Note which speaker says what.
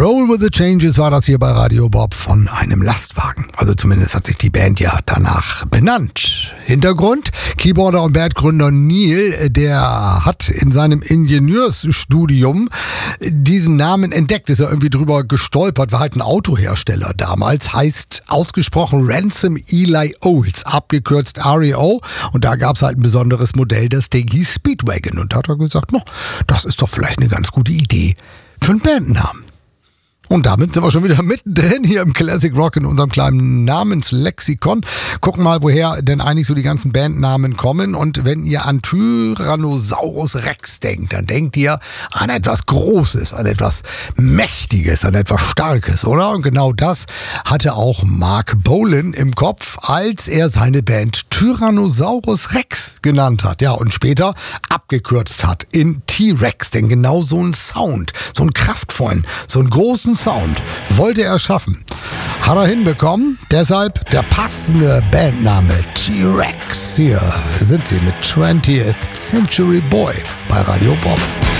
Speaker 1: Roll with the Changes war das hier bei Radio Bob von einem Lastwagen. Also zumindest hat sich die Band ja danach benannt. Hintergrund: Keyboarder und Bandgründer Neil, der hat in seinem Ingenieursstudium diesen Namen entdeckt, ist er irgendwie drüber gestolpert, war halt ein Autohersteller damals, heißt ausgesprochen Ransom Eli Olds, abgekürzt REO, und da gab es halt ein besonderes Modell, das Ding hieß Speedwagon, und da hat er gesagt, no, das ist doch vielleicht eine ganz gute Idee für einen Bandnamen. Und damit sind wir schon wieder mittendrin hier im Classic Rock in unserem kleinen Namenslexikon. Gucken mal, woher denn eigentlich so die ganzen Bandnamen kommen. Und wenn ihr an Tyrannosaurus Rex denkt, dann denkt ihr an etwas Großes, an etwas Mächtiges, an etwas Starkes, oder? Und genau das hatte auch Mark Bolan im Kopf, als er seine Band Tyrannosaurus Rex genannt hat. Ja, und später abgekürzt hat in T-Rex. Denn genau so einen Sound, so einen kraftvollen, so einen großen Sound wollte er schaffen. Hat er hinbekommen, deshalb der passende Bandname T-Rex. Hier sind sie mit 20th Century Boy bei Radio Bob.